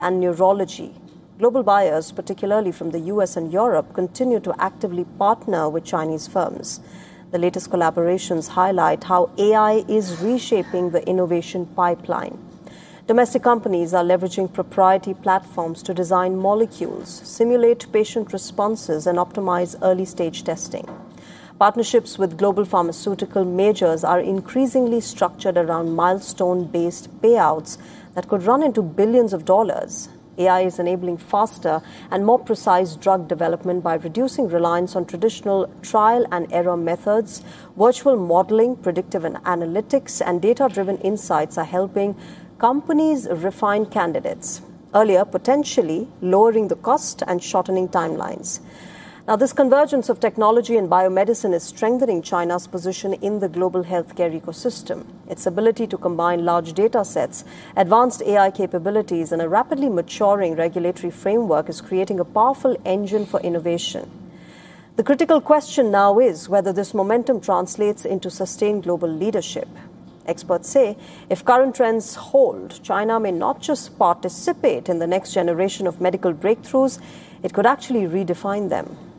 and neurology. Global buyers, particularly from the US and Europe, continue to actively partner with Chinese firms. The latest collaborations highlight how AI is reshaping the innovation pipeline. Domestic companies are leveraging proprietary platforms to design molecules, simulate patient responses, and optimize early-stage testing. Partnerships with global pharmaceutical majors are increasingly structured around milestone-based payouts that could run into billions of dollars. AI is enabling faster and more precise drug development by reducing reliance on traditional trial and error methods. Virtual modeling, predictive analytics, and data-driven insights are helping companies refine candidates, earlier potentially lowering the cost and shortening timelines. Now, this convergence of technology and biomedicine is strengthening China's position in the global healthcare ecosystem. Its ability to combine large data sets, advanced AI capabilities, and a rapidly maturing regulatory framework is creating a powerful engine for innovation. The critical question now is whether this momentum translates into sustained global leadership. Experts say if current trends hold, China may not just participate in the next generation of medical breakthroughs, it could actually redefine them.